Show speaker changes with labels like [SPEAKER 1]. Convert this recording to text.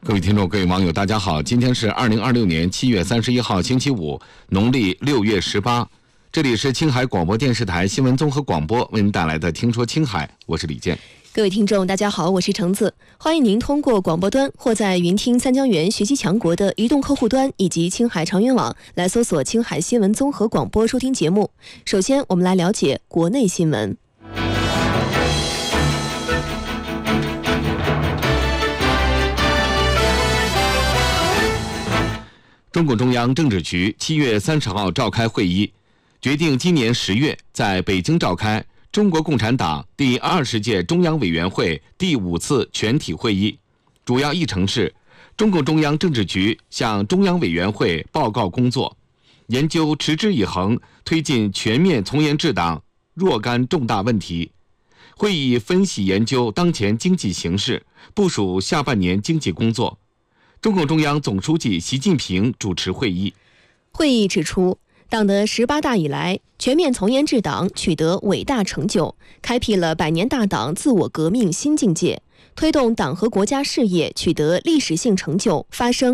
[SPEAKER 1] 各位听众、各位网友，大家好！今天是2026年7月31号，星期五，农历6月18。这里是青海广播电视台新闻综合广播为您带来的《听说青海》，我是李健。
[SPEAKER 2] 各位听众，大家好，我是橙子，欢迎您通过广播端或在云听三江源学习强国的移动客户端以及青海长云网来搜索青海新闻综合广播收听节目。首先，我们来了解国内新闻。
[SPEAKER 1] 中共中央政治局7月30号召开会议，决定今年10月在北京召开中国共产党第20届中央委员会第5次全体会议。主要议程是中共中央政治局向中央委员会报告工作，研究持之以恒推进全面从严治党若干重大问题。会议分析研究当前经济形势，部署下半年经济工作。中共中央总书记习近平主持会议。
[SPEAKER 2] 会议指出，党的18大以来，全面从严治党取得伟大成就，开辟了100年大党自我革命新境界，推动党和国家事业取得历史性成就，发生